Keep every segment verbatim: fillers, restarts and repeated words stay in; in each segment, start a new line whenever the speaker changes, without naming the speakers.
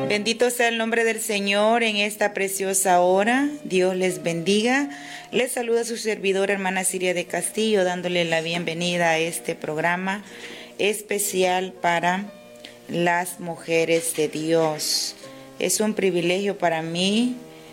Bendito sea el nombre del Señor en esta preciosa hora. Dios les bendiga. Les saluda su servidora, hermana Siria de Castillo, dándole la bienvenida a este programa especial para las mujeres de Dios. Es un privilegio para mí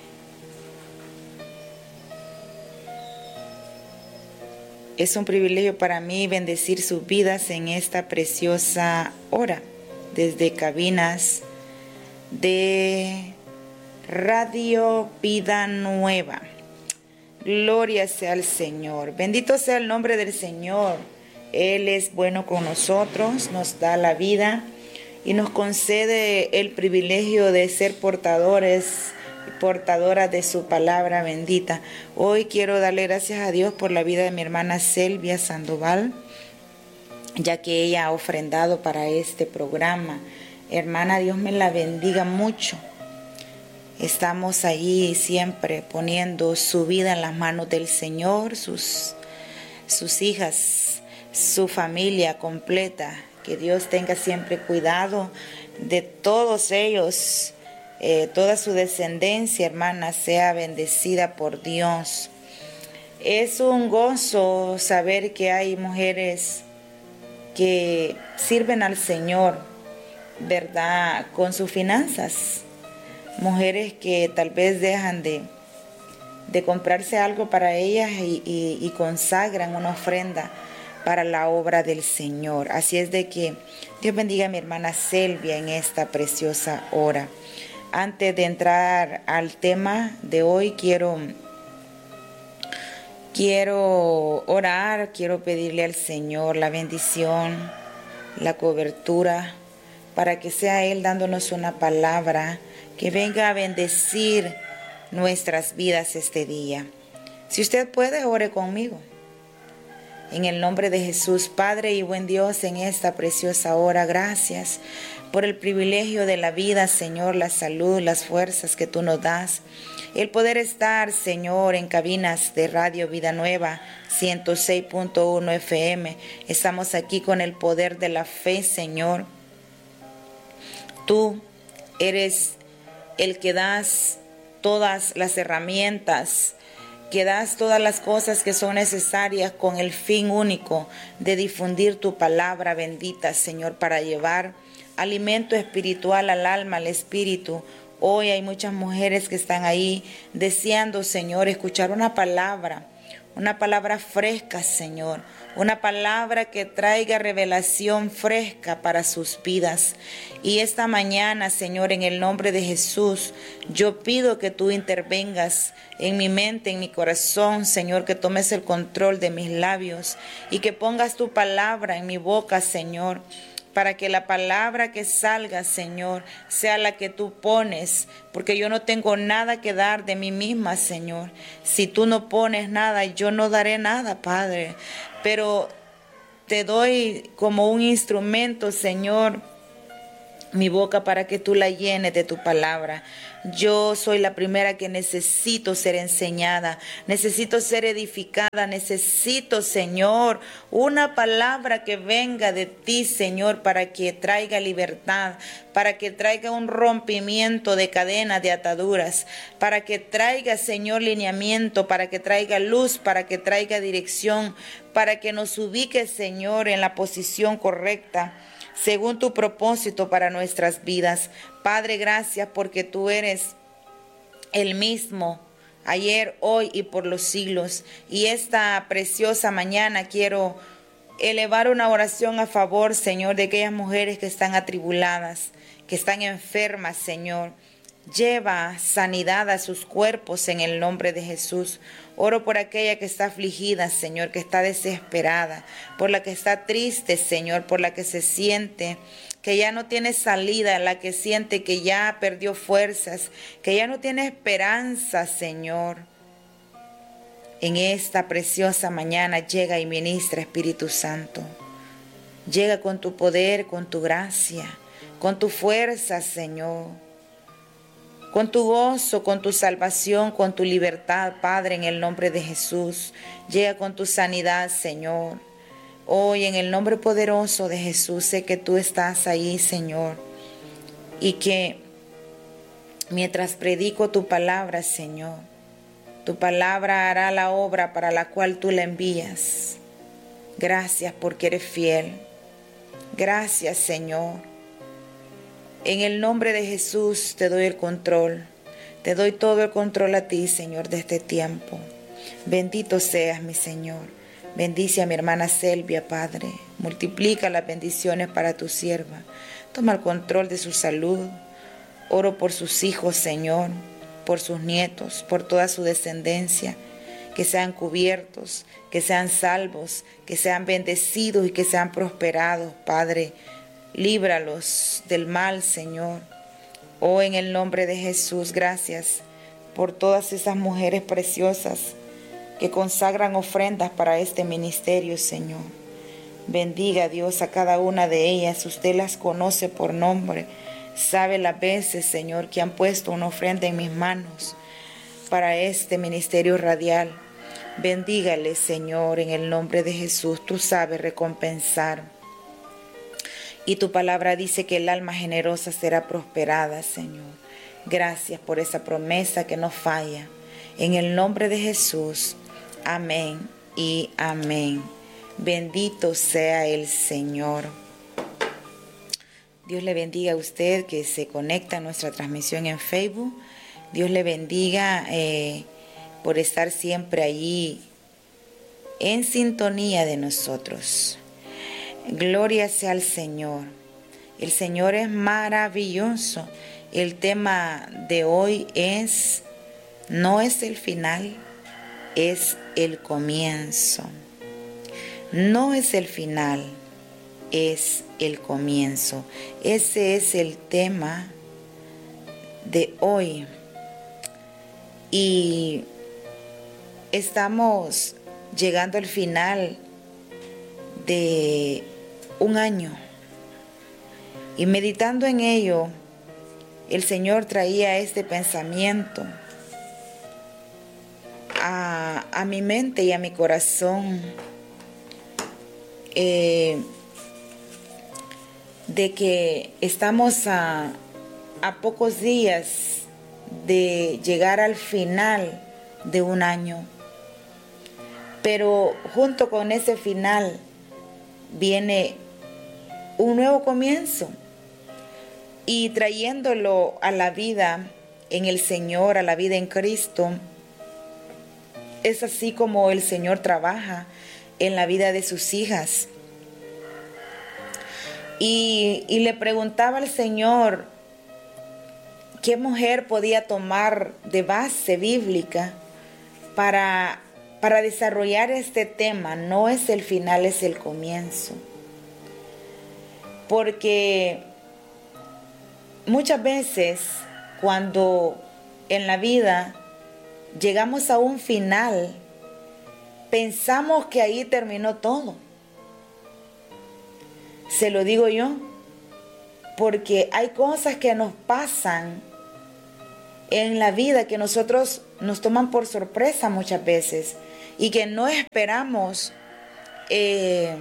Es un privilegio para mí bendecir sus vidas en esta preciosa hora, desde cabinas de Radio Vida Nueva. Gloria sea al Señor. Bendito sea el nombre del Señor. Él es bueno con nosotros, nos da la vida y nos concede el privilegio de ser portadores portadora de su palabra bendita. Hoy quiero darle gracias a Dios por la vida de mi hermana Selvia Sandoval, ya que ella ha ofrendado para este programa. Hermana, Dios me la bendiga mucho. Estamos ahí siempre poniendo su vida en las manos del Señor, sus, sus hijas, su familia completa. Que Dios tenga siempre cuidado de todos ellos. Eh, toda su descendencia, hermana, sea bendecida por Dios. Es un gozo saber que hay mujeres que sirven al Señor, ¿verdad?, con sus finanzas. Mujeres que tal vez dejan de, de comprarse algo para ellas y, y, y consagran una ofrenda para la obra del Señor. Así es de que Dios bendiga a mi hermana Selvia en esta preciosa hora. Antes de entrar al tema de hoy, quiero, quiero orar, quiero pedirle al Señor la bendición, la cobertura, para que sea Él dándonos una palabra que venga a bendecir nuestras vidas este día. Si usted puede, ore conmigo. En el nombre de Jesús, Padre y buen Dios, en esta preciosa hora, gracias por el privilegio de la vida, Señor, la salud, las fuerzas que tú nos das, el poder estar, Señor, en cabinas de Radio Vida Nueva, ciento seis punto uno F M. Estamos aquí con el poder de la fe, Señor. Tú eres el que das todas las herramientas, que das todas las cosas que son necesarias con el fin único de difundir tu palabra bendita, Señor, para llevar alimento espiritual al alma, al espíritu. Hoy hay muchas mujeres que están ahí deseando, Señor, escuchar una palabra, una palabra fresca, Señor, una palabra que traiga revelación fresca para sus vidas. Y esta mañana, Señor, en el nombre de Jesús, yo pido que tú intervengas en mi mente, en mi corazón, Señor, que tomes el control de mis labios y que pongas tu palabra en mi boca, Señor, para que la palabra que salga, Señor, sea la que tú pones, porque yo no tengo nada que dar de mí misma, Señor. Si tú no pones nada, yo no daré nada, Padre, pero te doy como un instrumento, Señor, mi boca para que tú la llenes de tu palabra. Yo soy la primera que necesito ser enseñada, necesito ser edificada, necesito, Señor, una palabra que venga de ti, Señor, para que traiga libertad, para que traiga un rompimiento de cadenas, de ataduras, para que traiga, Señor, lineamiento, para que traiga luz, para que traiga dirección, para que nos ubique, Señor, en la posición correcta, según tu propósito para nuestras vidas. Padre, gracias porque tú eres el mismo ayer, hoy y por los siglos. Y esta preciosa mañana quiero elevar una oración a favor, Señor, de aquellas mujeres que están atribuladas, que están enfermas, Señor. Lleva sanidad a sus cuerpos en el nombre de Jesús. Oro por aquella que está afligida, Señor, que está desesperada, por la que está triste, Señor, por la que se siente que ya no tiene salida, la que siente que ya perdió fuerzas, que ya no tiene esperanza, Señor. En esta preciosa mañana llega y ministra, Espíritu Santo. Llega con tu poder, con tu gracia, con tu fuerza, Señor, con tu gozo, con tu salvación, con tu libertad, Padre, en el nombre de Jesús. Llega con tu sanidad, Señor. Hoy, en el nombre poderoso de Jesús, sé que tú estás ahí, Señor, y que mientras predico tu palabra, Señor. Tu palabra hará la obra para la cual tú la envías. Gracias porque eres fiel. Gracias, Señor. En el nombre de Jesús te doy el control. Te doy todo el control a ti, Señor, de este tiempo. Bendito seas, mi Señor. Bendice a mi hermana Selvia, Padre. Multiplica las bendiciones para tu sierva. Toma el control de su salud. Oro por sus hijos, Señor, por sus nietos, por toda su descendencia. Que sean cubiertos, que sean salvos, que sean bendecidos y que sean prosperados, Padre. Líbralos del mal, Señor. Oh, en el nombre de Jesús, gracias por todas esas mujeres preciosas que consagran ofrendas para este ministerio, Señor. Bendiga, Dios, a cada una de ellas. Usted las conoce por nombre. Sabe las veces, Señor, que han puesto una ofrenda en mis manos para este ministerio radial. Bendígale, Señor, en el nombre de Jesús. Tú sabes recompensar. Y tu palabra dice que el alma generosa será prosperada, Señor. Gracias por esa promesa que no falla. En el nombre de Jesús. Amén y amén. Bendito sea el Señor. Dios le bendiga a usted que se conecta a nuestra transmisión en Facebook. Dios le bendiga eh, por estar siempre allí en sintonía de nosotros. Gloria sea al Señor. El Señor es maravilloso. El tema de hoy es, no es el final, es el comienzo. No es el final, es el comienzo. Ese es el tema de hoy. Y estamos llegando al final de un año. Y meditando en ello, el Señor traía este pensamiento a, a mi mente y a mi corazón. Eh, de que estamos a, a pocos días de llegar al final de un año, pero junto con ese final viene un nuevo comienzo, y trayéndolo a la vida en el Señor, a la vida en Cristo, es así como el Señor trabaja en la vida de sus hijas. Y, y le preguntaba al Señor qué mujer podía tomar de base bíblica para, para desarrollar este tema. No es el final, es el comienzo. Porque muchas veces cuando en la vida llegamos a un final, pensamos que ahí terminó todo. Se lo digo yo, porque hay cosas que nos pasan en la vida que nosotros nos toman por sorpresa muchas veces y que no esperamos eh,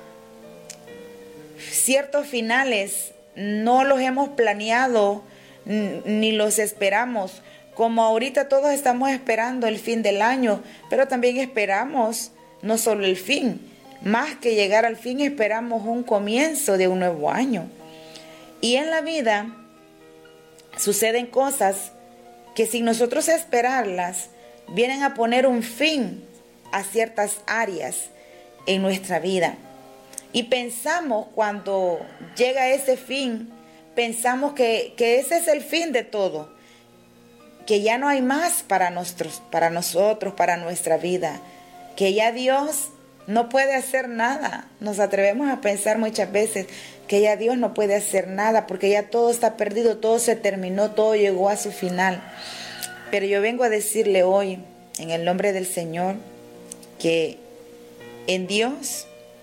ciertos finales, no los hemos planeado ni los esperamos. Como ahorita todos estamos esperando el fin del año, pero también esperamos no solo el fin, más que llegar al fin, esperamos un comienzo de un nuevo año. Y en la vida suceden cosas que sin nosotros esperarlas, vienen a poner un fin a ciertas áreas en nuestra vida. Y pensamos, cuando llega ese fin, pensamos que, que ese es el fin de todo, que ya no hay más para nosotros, para nosotros, para nuestra vida, que ya Dios no puede hacer nada. Nos atrevemos a pensar muchas veces que ya Dios no puede hacer nada porque ya todo está perdido, todo se terminó, todo llegó a su final. Pero yo vengo a decirle hoy, en el nombre del Señor, que en Dios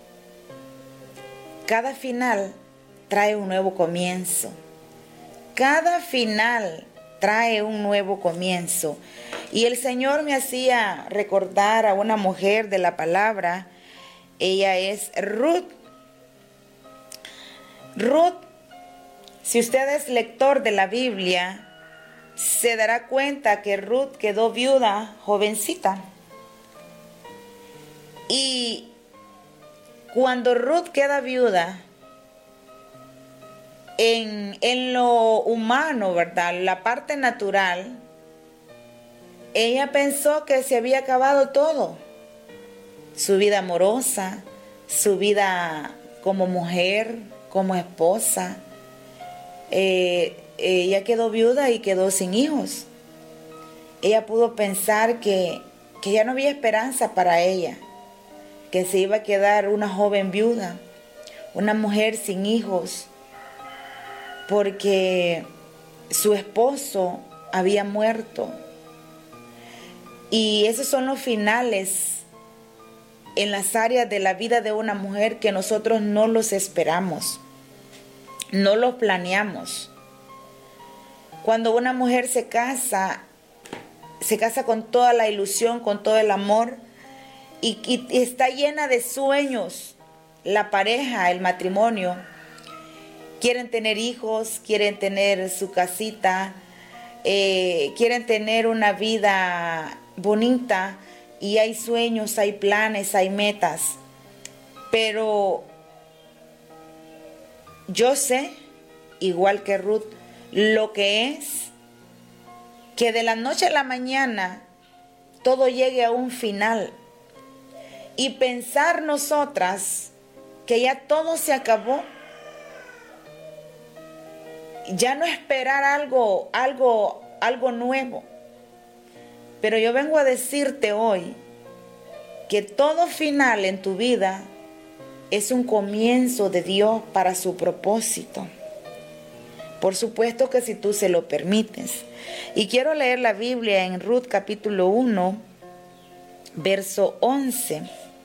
cada final trae un nuevo comienzo. Cada final trae un nuevo comienzo. Y el Señor me hacía recordar a una mujer de la palabra. Ella es Ruth. Ruth, si usted es lector de la Biblia, se dará cuenta que Ruth quedó viuda jovencita. Y cuando Ruth queda viuda, en, en lo humano, ¿verdad? La parte natural, ella pensó que se había acabado todo. Su vida amorosa, su vida como mujer, como esposa. Eh, ella quedó viuda y quedó sin hijos. Ella pudo pensar que, que ya no había esperanza para ella, que se iba a quedar una joven viuda, una mujer sin hijos, porque su esposo había muerto. Y esos son los finales en las áreas de la vida de una mujer que nosotros no los esperamos, no los planeamos. Cuando una mujer se casa, se casa con toda la ilusión, con todo el amor, y, y, y está llena de sueños. La pareja, el matrimonio, quieren tener hijos, quieren tener su casita, eh, quieren tener una vida bonita, y hay sueños, hay planes, hay metas. Pero yo sé, igual que Ruth, lo que es que de la noche a la mañana todo llegue a un final. Y pensar nosotras que ya todo se acabó, ya no esperar algo, algo, algo nuevo. Pero yo vengo a decirte hoy que todo final en tu vida es un comienzo de Dios para su propósito. Por supuesto que si tú se lo permites. Y quiero leer la Biblia en Ruth capítulo uno, verso once.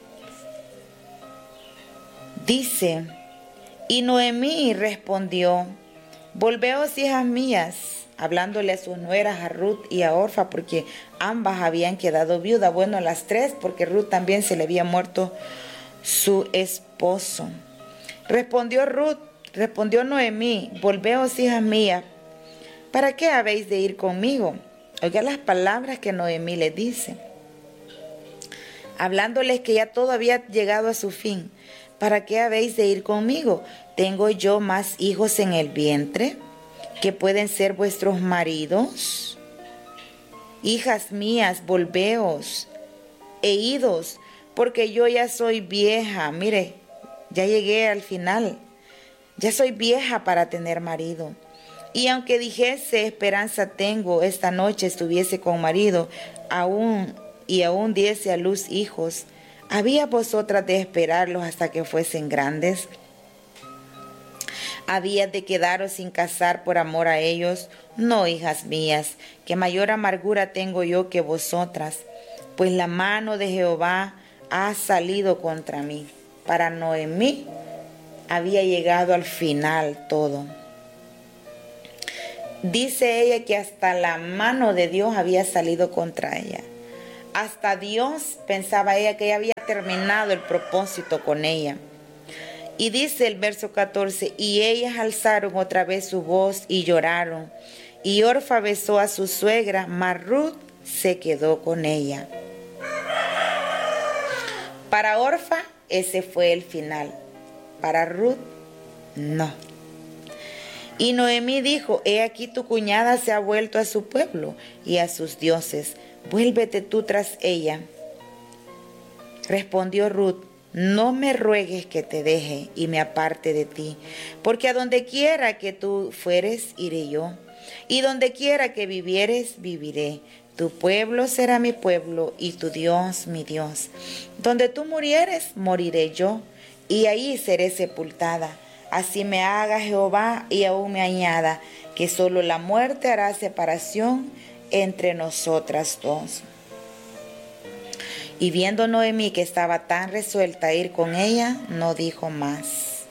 Dice: y Noemí respondió: volveos, hijas mías, hablándole a sus nueras, a Ruth y a Orfa, porque ambas habían quedado viudas. Bueno, las tres, porque Ruth también se le había muerto su esposo. Respondió Ruth, respondió Noemí: volveos, hijas mías, ¿para qué habéis de ir conmigo? Oiga las palabras que Noemí les dice, hablándoles que ya todo había llegado a su fin. ¿Para qué habéis de ir conmigo? ¿Tengo yo más hijos en el vientre que pueden ser vuestros maridos? Hijas mías, volveos e idos, porque yo ya soy vieja. Mire, ya llegué al final. Ya soy vieja para tener marido. Y aunque dijese, esperanza tengo, esta noche estuviese con marido, aún y aún diese a luz hijos, ¿había vosotras de esperarlos hasta que fuesen grandes? ¿Habías de quedaros sin casar por amor a ellos? No, hijas mías, que mayor amargura tengo yo que vosotras, pues la mano de Jehová ha salido contra mí. Para Noemí había llegado al final todo. Dice ella que hasta la mano de Dios había salido contra ella. Hasta Dios, pensaba ella, que ella había terminado el propósito con ella. Y dice el verso catorce: y ellas alzaron otra vez su voz y lloraron. Y Orfa besó a su suegra, mas Ruth se quedó con ella. Para Orfa ese fue el final. Para Ruth, no. Y Noemí dijo: he aquí tu cuñada se ha vuelto a su pueblo y a sus dioses. Vuélvete tú tras ella. Respondió Ruth: no me ruegues que te deje y me aparte de ti, porque a donde quiera que tú fueres, iré yo, y donde quiera que vivieres, viviré. Tu pueblo será mi pueblo y tu Dios mi Dios. Donde tú murieres, moriré yo, y ahí seré sepultada. Así me haga Jehová y aún me añada, que solo la muerte hará separación entre nosotras dos. Y viendo Noemí que estaba tan resuelta a ir con ella, no dijo más.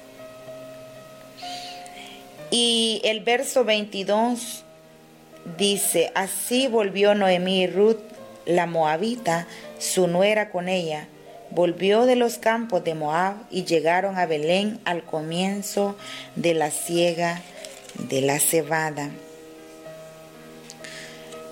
Y el verso veintidós dice: así volvió Noemí y Ruth, la moabita, su nuera con ella, volvió de los campos de Moab y llegaron a Belén al comienzo de la siega de la cebada.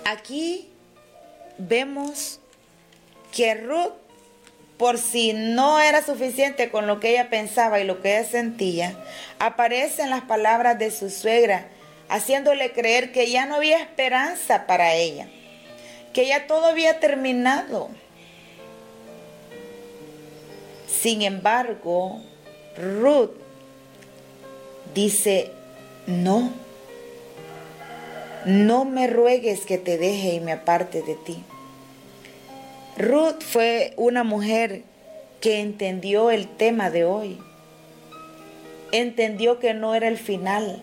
aquí vemos que Ruth, por si no era suficiente con lo que ella pensaba y lo que ella sentía, aparecen las palabras de su suegra, haciéndole creer que ya no había esperanza para ella, que ya todo había terminado. Sin embargo, Ruth dice, no, no me ruegues que te deje y me aparte de ti. Ruth fue una mujer que entendió el tema de hoy. Entendió que no era el final,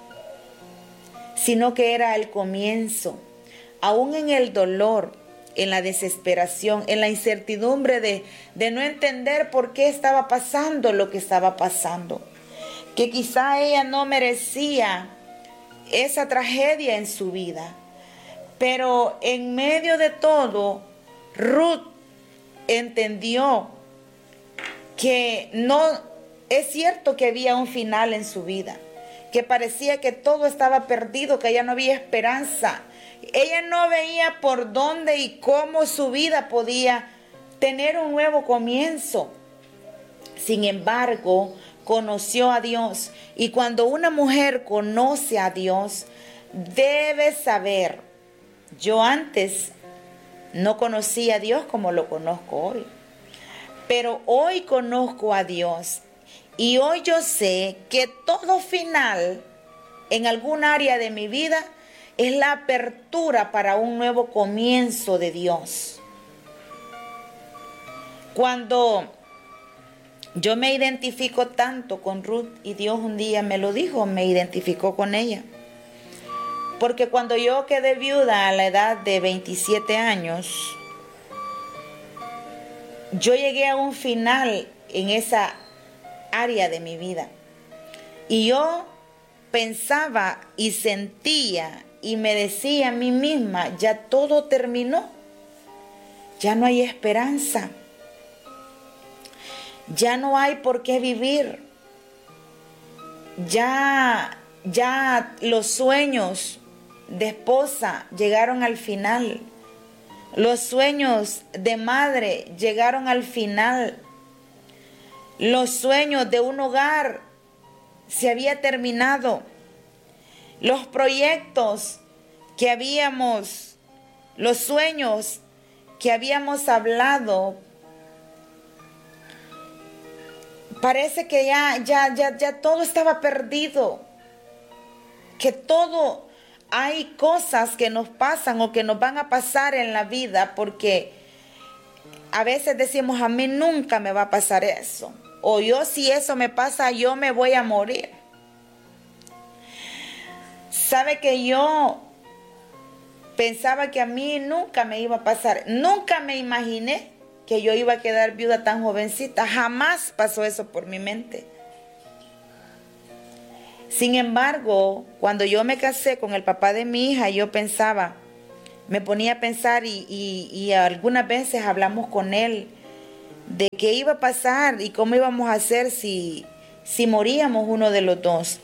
sino que era el comienzo. Aún en el dolor, en la desesperación, en la incertidumbre de, de no entender por qué estaba pasando lo que estaba pasando. Que quizá ella no merecía esa tragedia en su vida. Pero en medio de todo, Ruth entendió que no es cierto que había un final en su vida, que parecía que todo estaba perdido, que ya no había esperanza. Ella no veía por dónde y cómo su vida podía tener un nuevo comienzo. Sin embargo, conoció a Dios, y cuando una mujer conoce a Dios, debe saber, yo antes no conocía a Dios como lo conozco hoy, pero hoy conozco a Dios y hoy yo sé que todo final en algún área de mi vida es la apertura para un nuevo comienzo de Dios. Cuando yo me identifico tanto con Ruth, y Dios un día me lo dijo, me identificó con ella. Porque cuando yo quedé viuda a la edad de veintisiete años, yo llegué a un final en esa área de mi vida. Y yo pensaba y sentía y me decía a mí misma, ya todo terminó, ya no hay esperanza, ya no hay por qué vivir, ya, ya los sueños de esposa llegaron al final, los sueños de madre llegaron al final, los sueños de un hogar se había terminado, los proyectos que habíamos, los sueños que habíamos hablado, parece que ya, ya, ya, ya todo estaba perdido, que todo, hay cosas que nos pasan o que nos van a pasar en la vida, porque a veces decimos, a mí nunca me va a pasar eso, o yo si eso me pasa, yo me voy a morir. Sabe que yo pensaba que a mí nunca me iba a pasar, nunca me imaginé que yo iba a quedar viuda tan jovencita, jamás pasó eso por mi mente. Sin embargo, cuando yo me casé con el papá de mi hija, yo pensaba, me ponía a pensar y, y, y algunas veces hablamos con él de qué iba a pasar y cómo íbamos a hacer si, si moríamos uno de los dos.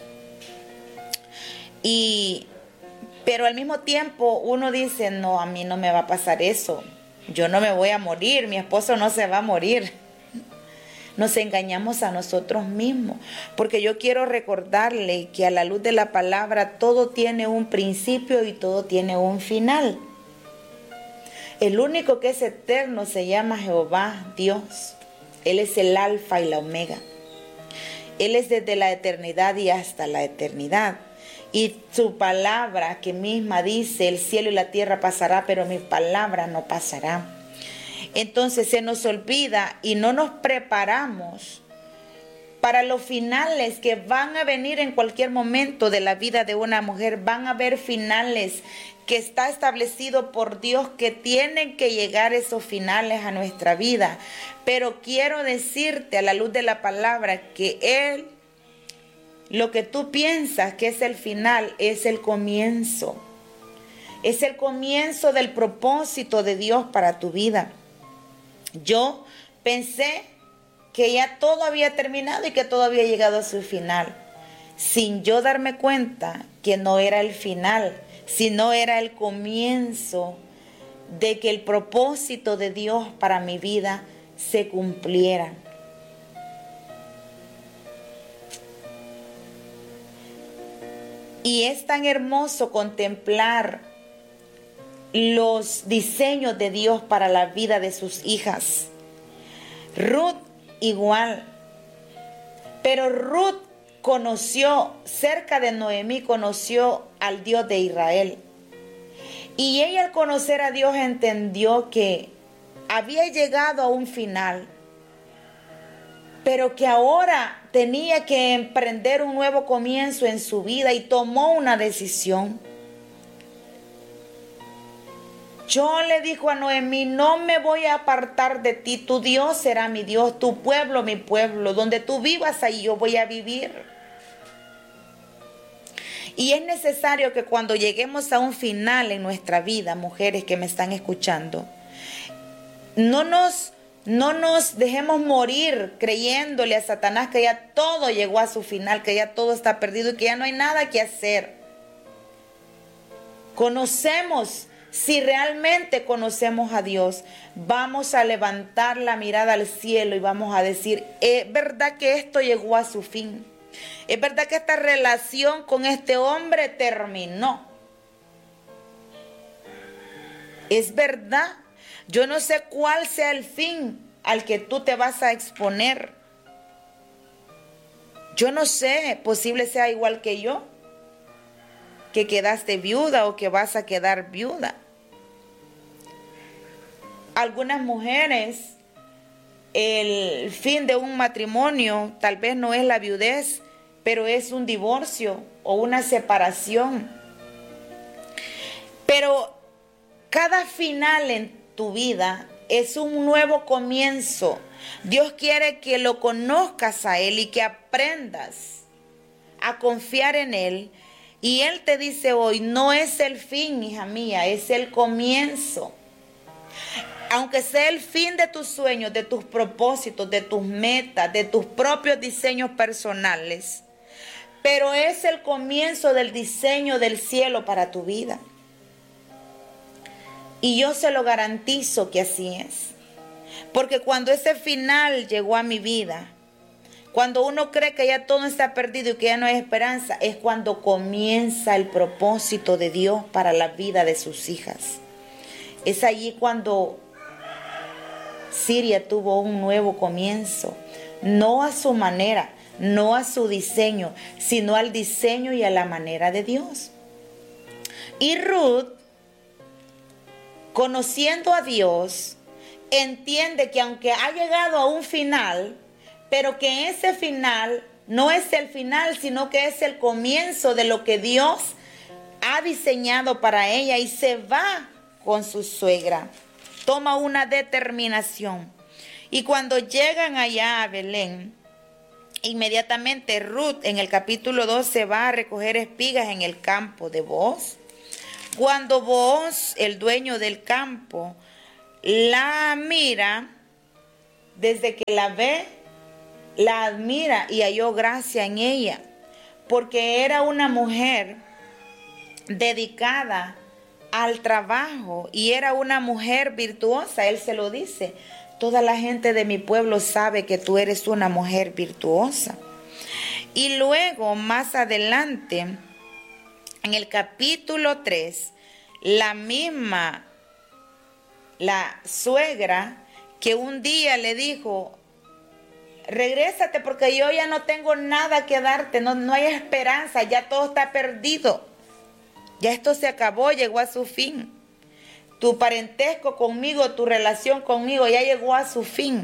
Y, pero al mismo tiempo uno dice, no, a mí no me va a pasar eso. Yo no me voy a morir, mi esposo no se va a morir. Nos engañamos a nosotros mismos, porque yo quiero recordarle que a la luz de la palabra todo tiene un principio y todo tiene un final. El único que es eterno se llama Jehová Dios. Él es el alfa y la omega. Él es desde la eternidad y hasta la eternidad. Y su palabra que misma dice, el cielo y la tierra pasará, pero mi palabra no pasará. Entonces se nos olvida y no nos preparamos para los finales que van a venir en cualquier momento de la vida de una mujer. Van a haber finales que está establecido por Dios, que tienen que llegar esos finales a nuestra vida. Pero quiero decirte a la luz de la palabra que Él, lo que tú piensas que es el final, es el comienzo. Es el comienzo del propósito de Dios para tu vida. Yo pensé que ya todo había terminado y que todo había llegado a su final, sin yo darme cuenta que no era el final, sino era el comienzo de que el propósito de Dios para mi vida se cumpliera. Y es tan hermoso contemplar los diseños de Dios para la vida de sus hijas. Ruth igual. Pero Ruth conoció, cerca de Noemí, conoció al Dios de Israel. Y ella al conocer a Dios entendió que había llegado a un final, pero que ahora tenía que emprender un nuevo comienzo en su vida y tomó una decisión. Yo le dijo a Noemí, no me voy a apartar de ti, tu Dios será mi Dios, tu pueblo mi pueblo, donde tú vivas ahí yo voy a vivir. Y es necesario que cuando lleguemos a un final en nuestra vida, mujeres que me están escuchando, no nos, no nos dejemos morir creyéndole a Satanás que ya todo llegó a su final, que ya todo está perdido y que ya no hay nada que hacer. Conocemos, si realmente conocemos a Dios, vamos a levantar la mirada al cielo y vamos a decir, es verdad que esto llegó a su fin. Es verdad que esta relación con este hombre terminó. Es verdad. Yo no sé cuál sea el fin al que tú te vas a exponer. Yo no sé, posible sea igual que yo, que quedaste viuda o que vas a quedar viuda. Algunas mujeres, el fin de un matrimonio tal vez no es la viudez, pero es un divorcio o una separación. Pero cada final en tu vida es un nuevo comienzo. Dios quiere que lo conozcas a Él y que aprendas a confiar en Él. Y Él te dice hoy, no es el fin, hija mía, es el comienzo. Aunque sea el fin de tus sueños, de tus propósitos, de tus metas, de tus propios diseños personales, pero es el comienzo del diseño del cielo para tu vida. Y yo se lo garantizo que así es. Porque cuando ese final llegó a mi vida, cuando uno cree que ya todo está perdido y que ya no hay esperanza, es cuando comienza el propósito de Dios para la vida de sus hijas. Es allí cuando Siria tuvo un nuevo comienzo, no a su manera, no a su diseño, sino al diseño y a la manera de Dios. Y Ruth, conociendo a Dios, entiende que aunque ha llegado a un final, pero que ese final no es el final, sino que es el comienzo de lo que Dios ha diseñado para ella, y se va con su suegra. Toma una determinación. Y cuando llegan allá a Belén, inmediatamente Ruth en el capítulo dos se va a recoger espigas en el campo de Booz. Cuando Booz, el dueño del campo, la mira, desde que la ve, la admira y halló gracia en ella, porque era una mujer dedicada al trabajo y era una mujer virtuosa. Él se lo dice, toda la gente de mi pueblo sabe que tú eres una mujer virtuosa. Y luego más adelante, en el capítulo tres, la misma, la suegra que un día le dijo, regrésate porque yo ya no tengo nada que darte, no, no hay esperanza, ya todo está perdido. Ya esto se acabó, llegó a su fin. Tu parentesco conmigo, tu relación conmigo ya llegó a su fin.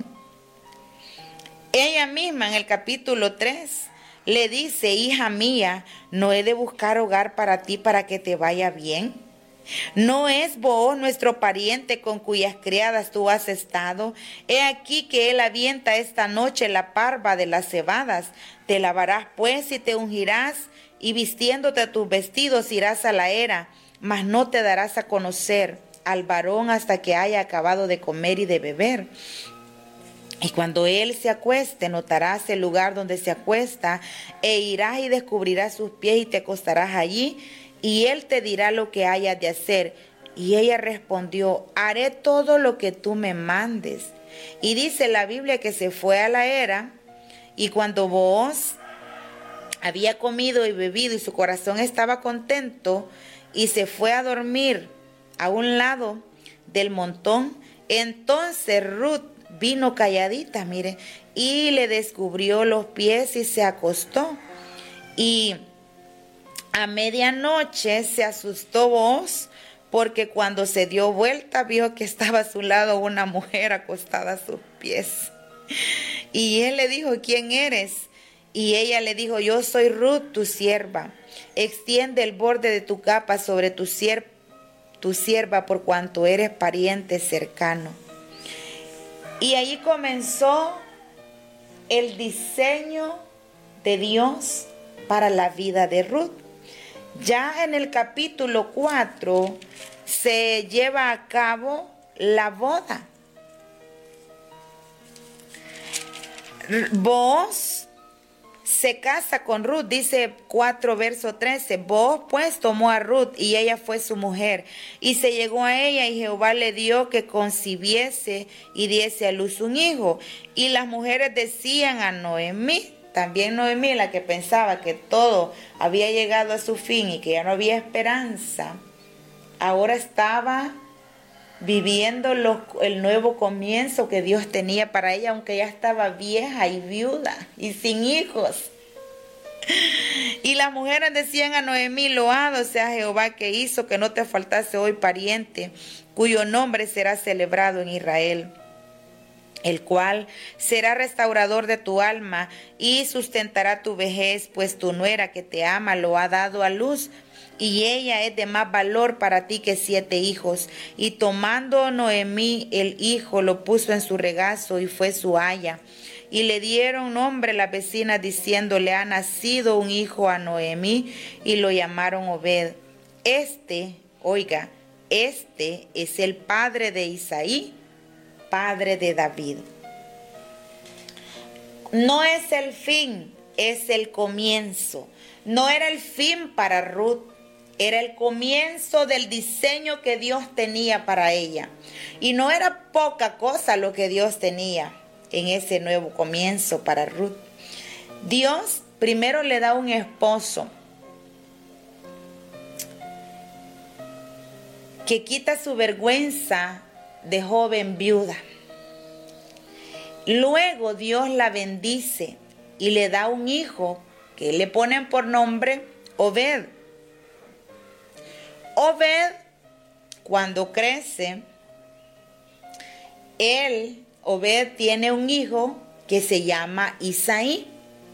Ella misma en el capítulo tres le dice, hija mía, ¿no he de buscar hogar para ti para que te vaya bien? ¿No es Booz nuestro pariente con cuyas criadas tú has estado? He aquí que él avienta esta noche la parva de las cebadas. Te lavarás pues y te ungirás, y vistiéndote tus vestidos irás a la era, mas no te darás a conocer al varón hasta que haya acabado de comer y de beber. Y cuando él se acueste, notarás el lugar donde se acuesta, e irás y descubrirás sus pies y te acostarás allí, y él te dirá lo que hayas de hacer. Y ella respondió, haré todo lo que tú me mandes. Y dice la Biblia que se fue a la era, y cuando Booz había comido y bebido y su corazón estaba contento, y se fue a dormir a un lado del montón, entonces Ruth vino calladita, mire, y le descubrió los pies y se acostó. Y a medianoche se asustó Booz, porque cuando se dio vuelta vio que estaba a su lado una mujer acostada a sus pies. Y él le dijo, ¿quién eres? Y ella le dijo, yo soy Ruth, tu sierva. Extiende el borde de tu capa sobre tu, sier tu sierva, por cuanto eres pariente cercano. Y ahí comenzó el diseño de Dios para la vida de Ruth. Ya en el capítulo cuatro se lleva a cabo la boda. Booz se casa con Ruth, dice cuatro verso trece. Booz pues tomó a Ruth y ella fue su mujer, y se llegó a ella, y Jehová le dio que concibiese y diese a luz un hijo. Y las mujeres decían a Noemí, también Noemí, la que pensaba que todo había llegado a su fin y que ya no había esperanza, ahora estaba viviendo los, el nuevo comienzo que Dios tenía para ella, aunque ya estaba vieja y viuda y sin hijos. Y las mujeres decían a Noemí, loado sea Jehová, que hizo que no te faltase hoy pariente, cuyo nombre será celebrado en Israel, el cual será restaurador de tu alma y sustentará tu vejez, pues tu nuera que te ama lo ha dado a luz, y ella es de más valor para ti que siete hijos. Y tomando Noemí el hijo, lo puso en su regazo y fue su aya. Y le dieron nombre las vecinas, diciéndole, ha nacido un hijo a Noemí, y lo llamaron Obed. Este, oiga, este es el padre de Isaí, padre de David. No es el fin, es el comienzo. No era el fin para Ruth, era el comienzo del diseño que Dios tenía para ella. Y no era poca cosa lo que Dios tenía en ese nuevo comienzo para Ruth. Dios primero le da un esposo que quita su vergüenza de joven viuda. Luego Dios la bendice y le da un hijo que le ponen por nombre Obed. Obed, cuando crece, él, Obed, tiene un hijo que se llama Isaí.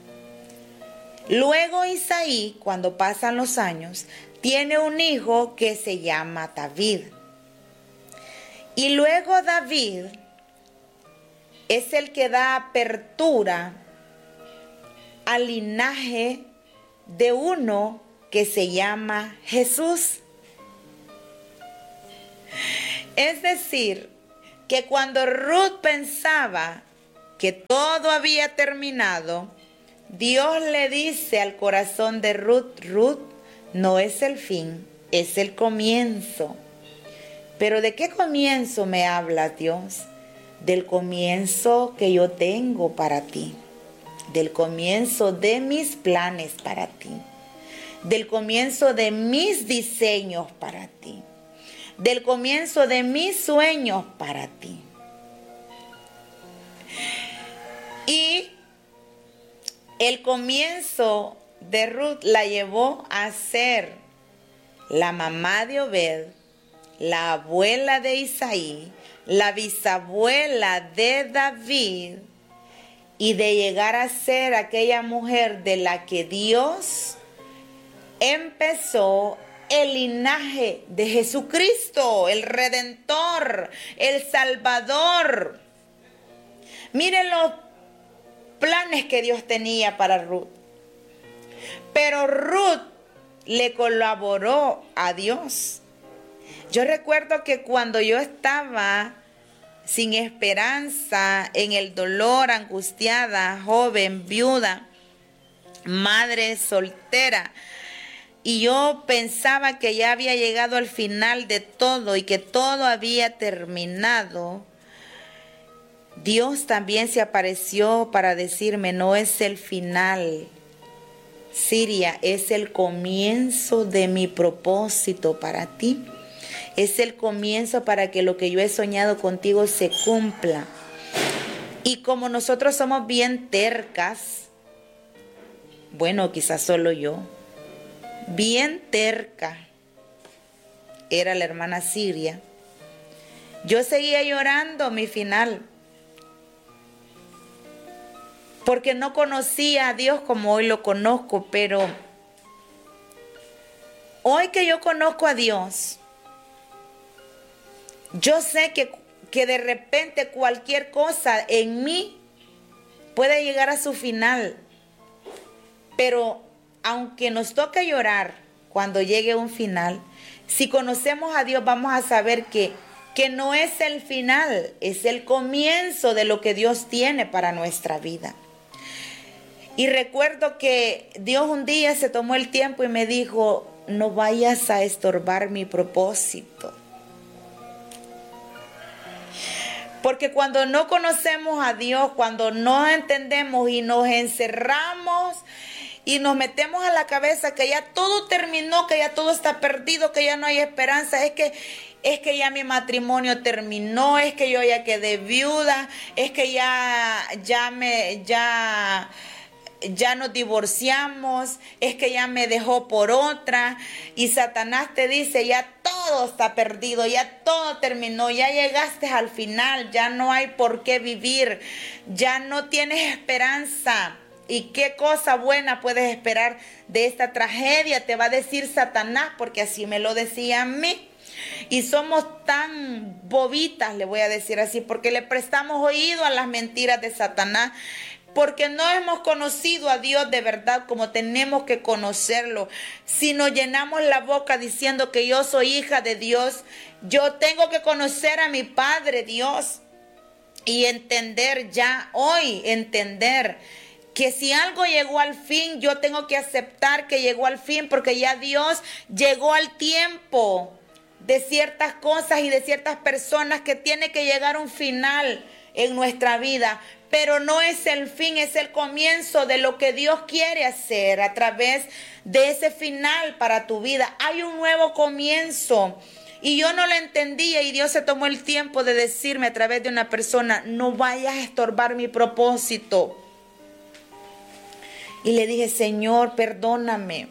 Luego Isaí, cuando pasan los años, tiene un hijo que se llama David. Y luego David es el que da apertura al linaje de uno que se llama Jesús. Es decir, que cuando Ruth pensaba que todo había terminado, Dios le dice al corazón de Ruth, Ruth, no es el fin, es el comienzo. ¿Pero de qué comienzo me habla Dios? Del comienzo que yo tengo para ti, del comienzo de mis planes para ti, del comienzo de mis diseños para ti, del comienzo de mis sueños para ti. Y el comienzo de Ruth la llevó a ser la mamá de Obed, la abuela de Isaí, la bisabuela de David, y de llegar a ser aquella mujer de la que Dios empezó el linaje de Jesucristo, el Redentor, el Salvador. Miren los planes que Dios tenía para Ruth. Pero Ruth le colaboró a Dios. Yo recuerdo que cuando yo estaba sin esperanza, en el dolor, angustiada, joven, viuda, madre soltera, y yo pensaba que ya había llegado al final de todo y que todo había terminado, Dios también se apareció para decirme, no es el final, Siria, es el comienzo de mi propósito para ti. Es el comienzo para que lo que yo he soñado contigo se cumpla. Y como nosotros somos bien tercas, bueno, quizás solo yo, bien terca, era la hermana Siria, yo seguía llorando mi final, porque no conocía a Dios como hoy lo conozco, pero hoy que yo conozco a Dios, yo sé que, que de repente cualquier cosa en mí puede llegar a su final, pero aunque nos toque llorar cuando llegue un final, si conocemos a Dios vamos a saber que, que no es el final, es el comienzo de lo que Dios tiene para nuestra vida. Y recuerdo que Dios un día se tomó el tiempo y me dijo, no vayas a estorbar mi propósito. Porque cuando no conocemos a Dios, cuando no entendemos y nos encerramos y nos metemos a la cabeza que ya todo terminó, que ya todo está perdido, que ya no hay esperanza, es que, es que ya mi matrimonio terminó, es que yo ya quedé viuda, es que ya, ya me, ya... ya nos divorciamos, es que ya me dejó por otra, y Satanás te dice, ya todo está perdido, ya todo terminó, ya llegaste al final, ya no hay por qué vivir, ya no tienes esperanza. ¿Y qué cosa buena puedes esperar de esta tragedia? Te va a decir Satanás, porque así me lo decía a mí. Y somos tan bobitas, le voy a decir así, porque le prestamos oído a las mentiras de Satanás, porque no hemos conocido a Dios de verdad como tenemos que conocerlo. Si nos llenamos la boca diciendo que yo soy hija de Dios, yo tengo que conocer a mi Padre Dios y entender ya hoy, entender que si algo llegó al fin, yo tengo que aceptar que llegó al fin, porque ya Dios llegó al tiempo de ciertas cosas y de ciertas personas que tiene que llegar a un final en nuestra vida. Pero no es el fin, es el comienzo de lo que Dios quiere hacer a través de ese final para tu vida. Hay un nuevo comienzo. Y yo no lo entendía y Dios se tomó el tiempo de decirme a través de una persona, no vayas a estorbar mi propósito. Y le dije, Señor, perdóname.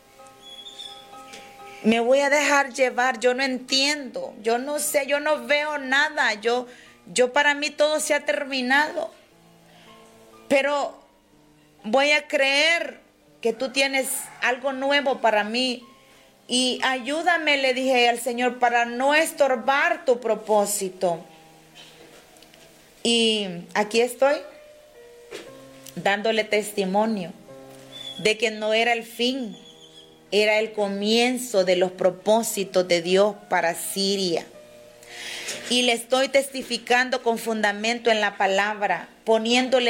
Me voy a dejar llevar, yo no entiendo, yo no sé, yo no veo nada. Yo, yo para mí todo se ha terminado. Pero voy a creer que tú tienes algo nuevo para mí. Y ayúdame, le dije al Señor, para no estorbar tu propósito. Y aquí estoy, dándole testimonio de que no era el fin, era el comienzo de los propósitos de Dios para Siria. Y le estoy testificando con fundamento en la palabra, poniéndole